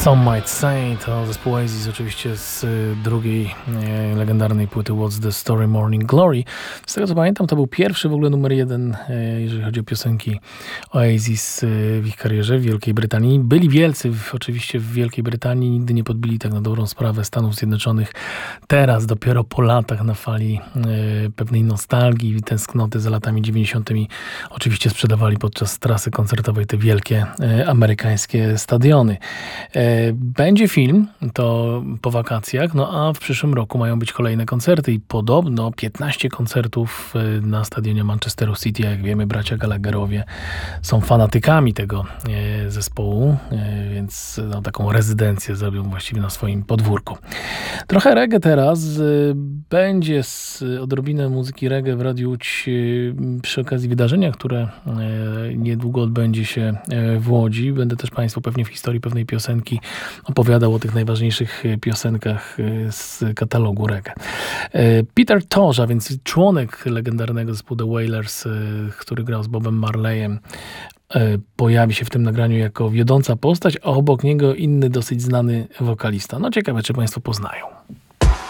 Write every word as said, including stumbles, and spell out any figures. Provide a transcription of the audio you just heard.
Some Might Say to zespół Oasis, oczywiście z drugiej e, legendarnej płyty What's the Story Morning Glory. Z tego co pamiętam, to był pierwszy w ogóle numer jeden, e, jeżeli chodzi o piosenki Oasis e, w ich karierze w Wielkiej Brytanii. Byli wielcy w, oczywiście w Wielkiej Brytanii, nigdy nie podbili tak na dobrą sprawę Stanów Zjednoczonych. Teraz dopiero po latach na fali e, pewnej nostalgii i tęsknoty za latami dziewięćdziesiątymi oczywiście sprzedawali podczas trasy koncertowej te wielkie e, amerykańskie stadiony. E, Będzie film, to po wakacjach, no a w przyszłym roku mają być kolejne koncerty i podobno piętnaście koncertów na stadionie Manchesteru City. Jak wiemy, bracia Gallagherowie są fanatykami tego e, zespołu, e, więc no, taką rezydencję zrobią właściwie na swoim podwórku. Trochę reggae teraz. E, będzie z odrobinę muzyki reggae w Radiu Łódź e, przy okazji wydarzenia, które e, niedługo odbędzie się e, w Łodzi. Będę też Państwu pewnie w historii pewnej piosenki opowiadał o tych najważniejszych piosenkach z katalogu reggae. Peter Tosh, a więc członek legendarnego zespołu The Wailers, który grał z Bobem Marleyem, pojawi się w tym nagraniu jako wiodąca postać, a obok niego inny dosyć znany wokalista. No ciekawe, czy Państwo poznają.